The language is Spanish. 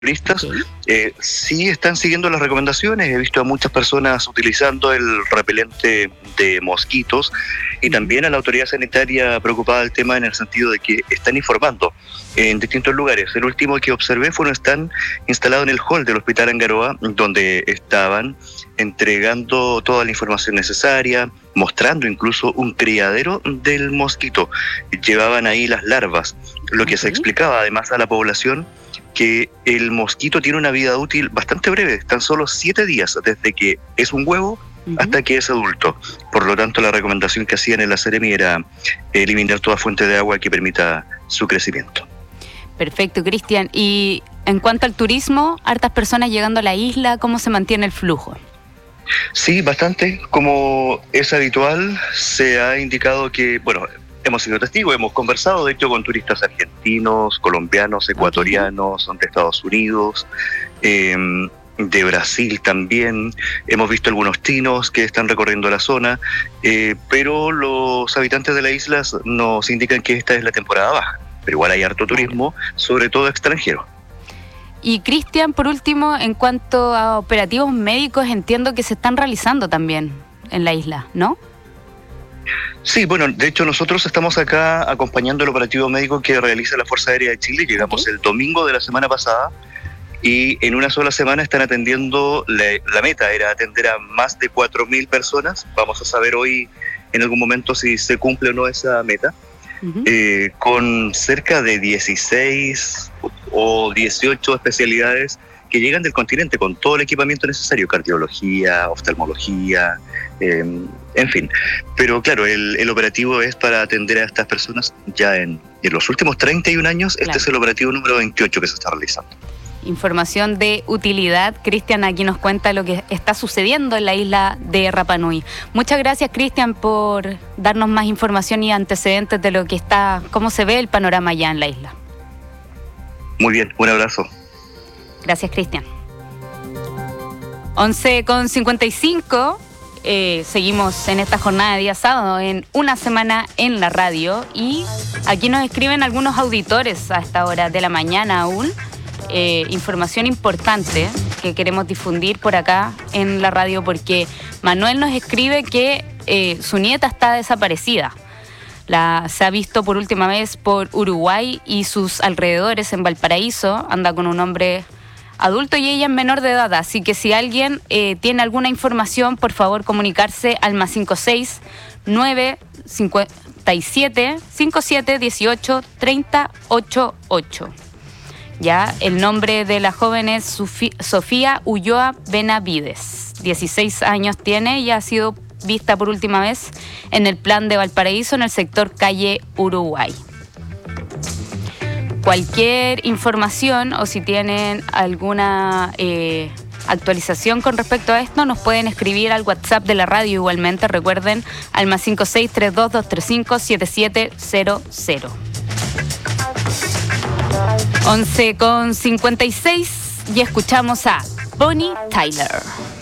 turistas, Ok. sí están siguiendo las recomendaciones. He visto a muchas personas utilizando el repelente de mosquitos y también a la autoridad sanitaria preocupada del tema en el sentido de que están informando en distintos lugares. El último que observé fue un stand instalado en el hall del Hospital Angaroa, donde estaban entregando toda la información necesaria, mostrando incluso un criadero del mosquito. Llevaban ahí las larvas, lo que se Ok. explicaba además a la población que el mosquito tiene una vida útil bastante breve, tan solo 7 días desde que es un huevo hasta que es adulto. Por lo tanto, la recomendación que hacían en la Seremi era eliminar toda fuente de agua que permita su crecimiento. Perfecto, Cristian. Y en cuanto al turismo, hartas personas llegando a la isla, ¿cómo se mantiene el flujo? Sí, bastante. Como es habitual, se ha indicado que, bueno, hemos sido testigos, hemos conversado de hecho con turistas argentinos, colombianos, ecuatorianos, de Estados Unidos, de Brasil también. Hemos visto algunos chinos que están recorriendo la zona, pero los habitantes de las islas nos indican que esta es la temporada baja. Pero igual hay harto turismo, sobre todo extranjero. Y Cristian, por último, en cuanto a operativos médicos, entiendo que se están realizando también en la isla, ¿no? Sí, bueno, de hecho nosotros estamos acá acompañando el operativo médico que realiza la Fuerza Aérea de Chile. Llegamos el domingo de la semana pasada y en una sola semana están atendiendo, la meta era atender a más de 4.000 personas. Vamos a saber hoy en algún momento si se cumple o no esa meta. Con cerca de 16 o 18 especialidades que llegan del continente con todo el equipamiento necesario, cardiología, oftalmología, en fin. Pero claro, el operativo es para atender a estas personas ya en los últimos 31 años. Este es el operativo número 28 que se está realizando. Información de utilidad. Cristian aquí nos cuenta lo que está sucediendo en la isla de Rapa Nui. Muchas gracias, Cristian, por darnos más información y antecedentes de lo que está, cómo se ve el panorama allá en la isla. Muy bien, un abrazo. Gracias, Cristian. 11:55. Seguimos en esta jornada de día sábado, en una semana en la radio. Y aquí nos escriben algunos auditores a esta hora de la mañana aún. Información importante que queremos difundir por acá en la radio, porque Manuel nos escribe que su nieta está desaparecida. Se ha visto por última vez por Uruguay y sus alrededores en Valparaíso. Anda con un hombre adulto y ella es menor de edad. Así que si alguien tiene alguna información, por favor comunicarse al +56 957 57 18 388. Ya, el nombre de la joven es Sofía Ulloa Benavides. 16 años tiene y ha sido vista por última vez en el plan de Valparaíso, en el sector calle Uruguay. Cualquier información o si tienen alguna actualización con respecto a esto, nos pueden escribir al WhatsApp de la radio igualmente. Recuerden, al +56 32 235 7700. 11:56 y escuchamos a Bonnie Tyler.